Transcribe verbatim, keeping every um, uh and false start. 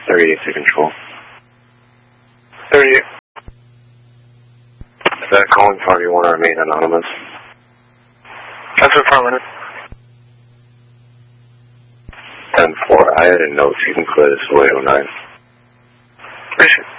thirty-eight to control. thirty-eight. Is that calling party want to remain anonymous? That's affirmative. ten four, I had a note. You can clear this away oh nine. Appreciate it.